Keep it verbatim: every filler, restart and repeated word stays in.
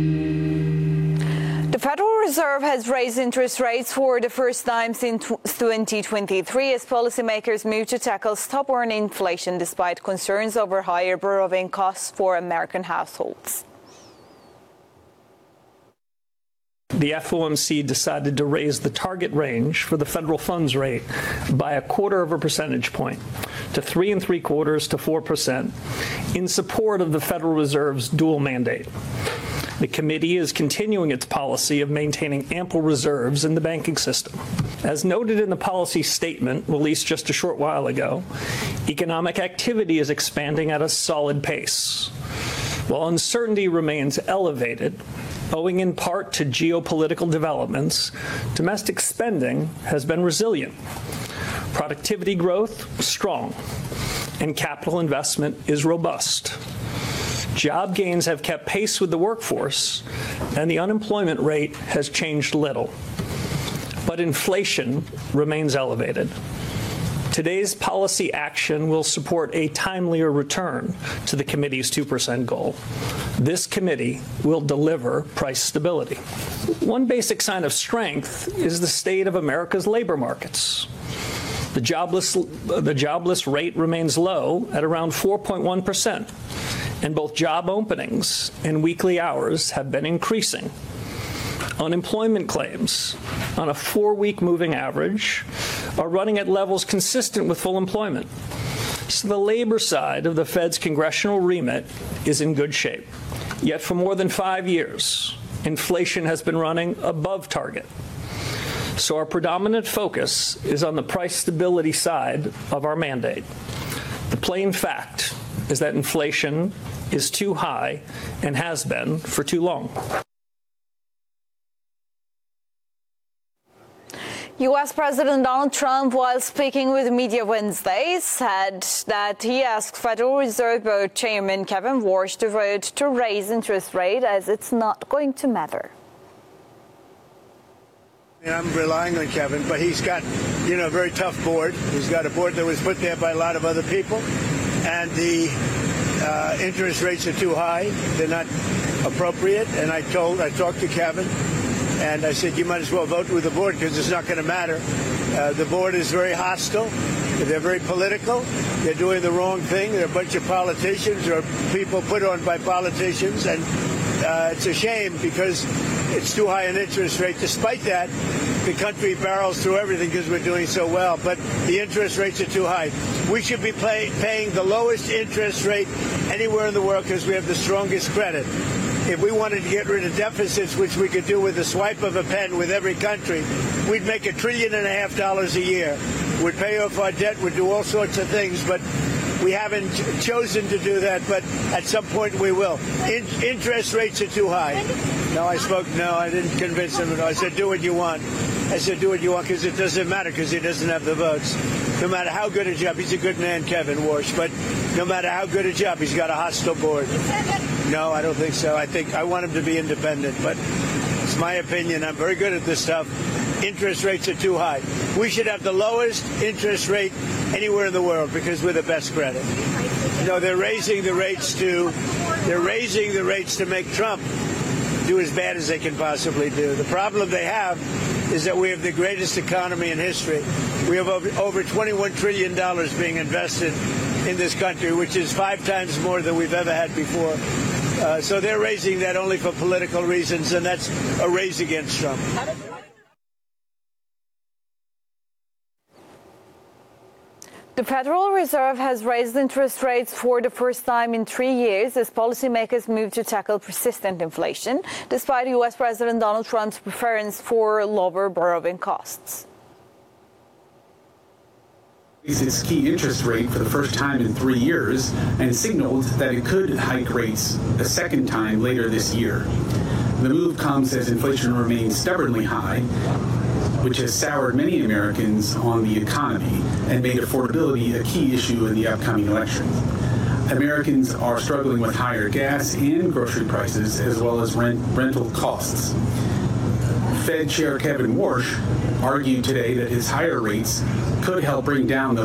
The Federal Reserve has raised interest rates for the first time since twenty twenty-three as policymakers move to tackle stubborn inflation despite concerns over higher borrowing costs for American households. The F O M C decided to raise the target range for the federal funds rate by a quarter of a percentage point to three and three quarters to four percent in support of the Federal Reserve's dual mandate. The committee is continuing its policy of maintaining ample reserves in the banking system. As noted in the policy statement released just a short while ago, economic activity is expanding at a solid pace. While uncertainty remains elevated, owing in part to geopolitical developments, domestic spending has been resilient. Productivity growth strong, and capital investment is robust. Job gains have kept pace with the workforce, and the unemployment rate has changed little. But inflation remains elevated. Today's policy action will support a timelier return to the committee's two percent goal. This committee will deliver price stability. One basic sign of strength is the state of America's labor markets. The jobless, the jobless rate remains low at around four point one percent, and both job openings and weekly hours have been increasing. Unemployment claims on a four-week moving average are running at levels consistent with full employment. So the labor side of the Fed's congressional remit is in good shape. Yet for more than five years, inflation has been running above target. So our predominant focus is on the price stability side of our mandate. The plain fact is that inflation is too high and has been for too long. U S President Donald Trump, while speaking with the media Wednesday, said that he asked Federal Reserve Board Chairman Kevin Warsh to vote to raise interest rate as it's not going to matter. And I'm relying on Kevin, but he's got, you know, a very tough board. He's got a board that was put there by a lot of other people, and the uh, interest rates are too high. They're not appropriate. And I told, I talked to Kevin, and I said, you might as well vote with the board because it's not going to matter. Uh, the board is very hostile. They're very political. They're doing the wrong thing. They're a bunch of politicians or people put on by politicians, and uh, it's a shame because it's too high an interest rate. Despite that, the country barrels through everything because we're doing so well, but the interest rates are too high. We should be pay, paying the lowest interest rate anywhere in the world because we have the strongest credit. If we wanted to get rid of deficits, which we could do with a swipe of a pen with every country, we'd make a trillion and a half dollars a year. We'd pay off our debt, we'd do all sorts of things, but we haven't chosen to do that, but at some point we will. In, interest rates are too high. No, I spoke, no, I didn't convince him. No, I said, do what you want. I said, do what you want because it doesn't matter because he doesn't have the votes. No matter how good a job, he's a good man, Kevin Warsh, but no matter how good a job, he's got a hostile board. No, I don't think so. I think I want him to be independent, but it's my opinion. I'm very good at this stuff. Interest rates are too high. We should have the lowest interest rate anywhere in the world because we're the best credit. No, they're raising the rates to, they're raising the rates to make Trump do as bad as they can possibly do. The problem they have is that we have the greatest economy in history. We have over, over twenty-one trillion dollars being invested in this country, which is five times more than we've ever had before. Uh, so they're raising that only for political reasons, and that's a raise against Trump. The Federal Reserve has raised interest rates for the first time in three years as policymakers move to tackle persistent inflation, despite U S President Donald Trump's preference for lower borrowing costs. Raised its key interest rate for the first time in three years and signaled that it could hike rates a second time later this year. The move comes as inflation remains stubbornly high, which has soured many Americans on the economy and made affordability a key issue in the upcoming election. Americans are struggling with higher gas and grocery prices as well as rent, rental costs. Fed Chair Kevin Warsh argued today that his higher rates could help bring down the